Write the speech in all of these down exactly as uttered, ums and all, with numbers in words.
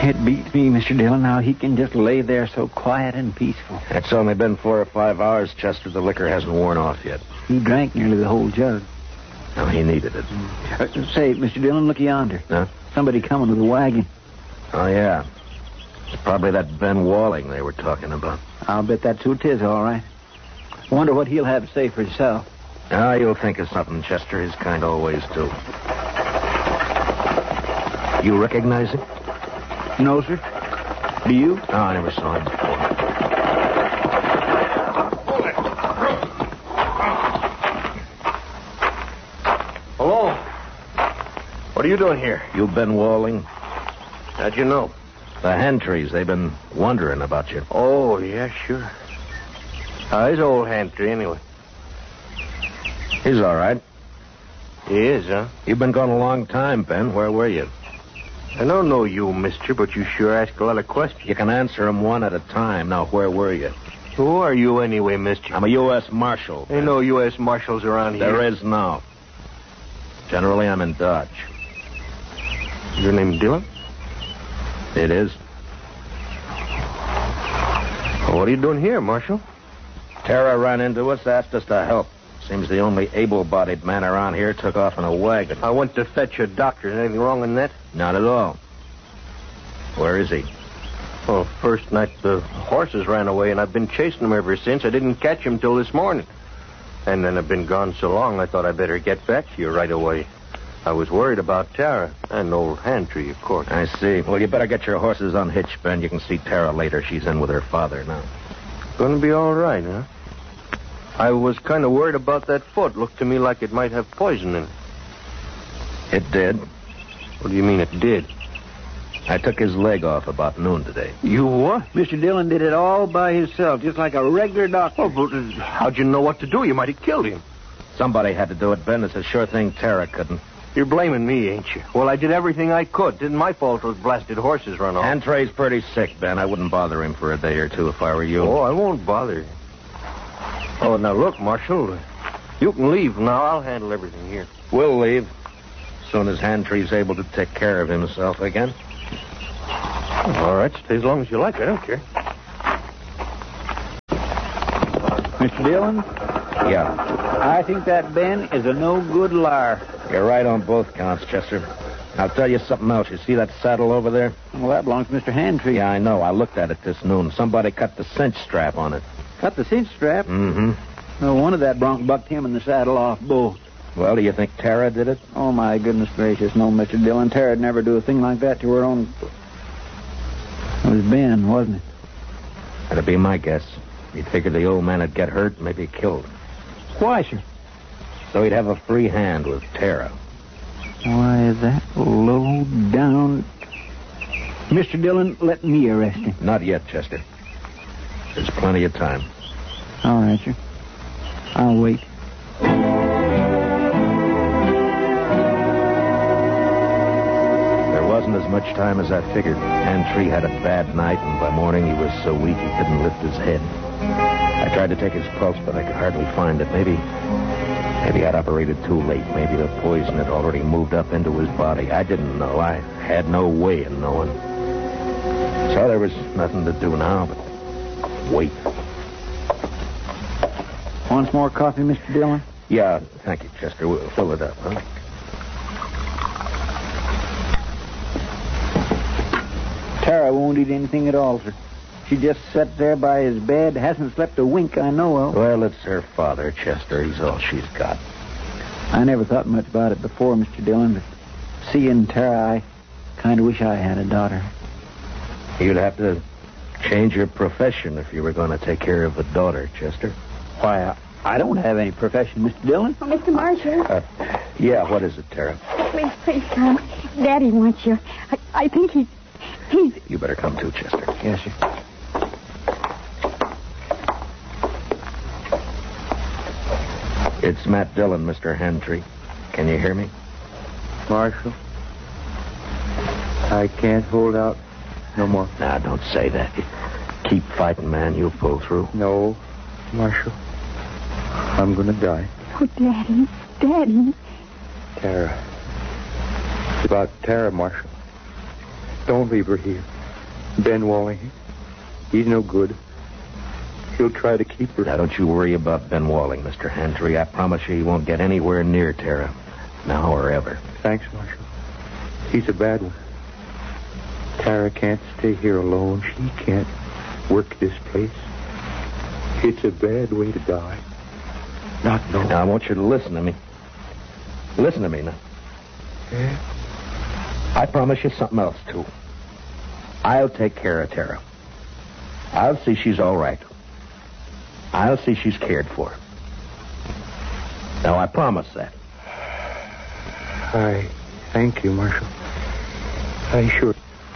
It beats me, Mister Dillon, how he can just lay there so quiet and peaceful. It's only been four or five hours, Chester. The liquor hasn't worn off yet. He drank nearly the whole jug. No, he needed it. Uh, say, Mister Dillon, look yonder. Huh? Somebody coming with a wagon. Oh, yeah. It's probably that Ben Walling they were talking about. I'll bet that's who it is, all right. Wonder what he'll have to say for himself. Ah, you'll think of something, Chester. His kind always do. You recognize him? No, sir. Do you? No, I never saw him before. Hello. What are you doing here? You Ben Walling? How'd you know? The Hantrees, they've been wondering about you. Oh, yeah, sure. How's old Hantry, anyway? He's all right. He is, huh? You've been gone a long time, Ben. Where were you? I don't know you, mister, but you sure ask a lot of questions. You can answer them one at a time. Now, where were you? Who are you anyway, mister? I'm a U S Marshal. Ain't no U S Marshals around here. There is now. Generally, I'm in Dodge. Your name Dillon? It is. Well, what are you doing here, Marshal? Tara ran into us, asked us to help. Seems the only able-bodied man around here took off in a wagon. I went to fetch a doctor. Is anything wrong in that? Not at all. Where is he? Well, first night the horses ran away, and I've been chasing them ever since. I didn't catch him till this morning. And then I've been gone so long, I thought I'd better get back to you right away. I was worried about Tara and old Hantry, of course. I see. Well, you better get your horses unhitched, Ben. You can see Tara later. She's in with her father now. Gonna be all right, huh? I was kind of worried about that foot. Looked to me like it might have poison in it. It did. What do you mean it did? I took his leg off about noon today. You what? Mister Dillon did it all by himself, just like a regular doctor. Oh, but uh, how'd you know what to do? You might have killed him. Somebody had to do it, Ben. It's a sure thing Tara couldn't. You're blaming me, ain't you? Well, I did everything I could. Didn't my fault those blasted horses run off. Hantry's pretty sick, Ben. I wouldn't bother him for a day or two if I were you. Oh, I won't bother you. Oh, now look, Marshal. You can leave now. I'll handle everything here. We'll leave. As soon as Hantry's able to take care of himself again. All right, stay as long as you like. I don't care. Mister Dillon? Yeah. I think that Ben is a no-good liar. You're right on both counts, Chester. I'll tell you something else. You see that saddle over there? Well, that belongs to Mister Hantry. Yeah, I know. I looked at it this noon. Somebody cut the cinch strap on it. Cut the cinch strap? Mm-hmm. No wonder that bronc bucked him and the saddle off both. Well, do you think Tara did it? Oh, my goodness gracious. No, Mister Dillon. Tara'd never do a thing like that to her own... It was Ben, wasn't it? That'd be my guess. He figured the old man would get hurt, maybe killed. Why, sir? So he'd have a free hand with Tara. Why, that low down... Mister Dillon, let me arrest him. Not yet, Chester. There's plenty of time. All right, sir. I'll wait. There wasn't as much time as I figured. Hantry had a bad night, and by morning he was so weak he couldn't lift his head. I tried to take his pulse, but I could hardly find it. Maybe... Maybe I'd operated too late. Maybe the poison had already moved up into his body. I didn't know. I had no way of knowing. So there was nothing to do now but wait. Want some more coffee, Mister Dillon? Yeah, thank you, Chester. We'll fill it up, huh? Tara won't eat anything at all, sir. She just sits there by his bed, hasn't slept a wink I know of. Well, it's her father, Chester. He's all she's got. I never thought much about it before, Mister Dillon, but seeing Tara, I kind of wish I had a daughter. You'd have to change your profession if you were going to take care of a daughter, Chester. Why, I, I don't have any profession, Mister Dillon. Oh, Mister Marshall. Uh, yeah, what is it, Tara? Please, please come. Daddy wants you. I, I think he's... He's... You better come too, Chester. Yes, sir. It's Matt Dillon, Mister Hantry. Can you hear me? Marshal, I can't hold out no more. Now, don't say that. Keep fighting, man. You'll pull through. No, Marshal. I'm going to die. Oh, Daddy. Daddy. Tara. It's about Tara, Marshal. Don't leave her here. Ben Walling. He's no good. He'll try to keep her. Now, don't you worry about Ben Walling, Mister Hantry. I promise you he won't get anywhere near Tara. Now or ever. Thanks, Marshal. He's a bad one. Tara can't stay here alone. She can't work this place. It's a bad way to die. Not knowing. Now, I want you to listen to me. Listen to me now. Yeah? I promise you something else, too. I'll take care of Tara. I'll see she's all right. I'll see she's cared for. Now, I promise that. I thank you, Marshal. I sure.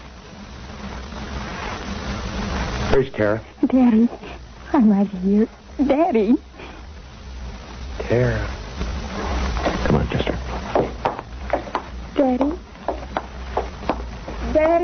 Where's Tara? Daddy, I'm right here. Daddy. Tara. Come on, Chester. Daddy. Daddy.